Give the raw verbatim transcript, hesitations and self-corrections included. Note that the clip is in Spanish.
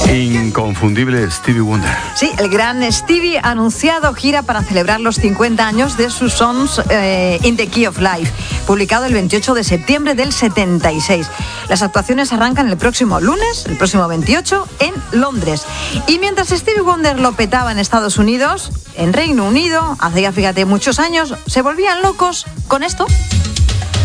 Inconfundible Stevie Wonder. Sí, el gran Stevie ha anunciado gira para celebrar los cincuenta años de sus Songs eh, in the Key of Life, publicado el veintiocho de septiembre del setenta y seis. Las actuaciones arrancan el próximo lunes, el próximo veintiocho, en Londres. Y mientras Stevie Wonder lo petaba en Estados Unidos, en Reino Unido, hace ya, fíjate, muchos años, se volvían locos con esto.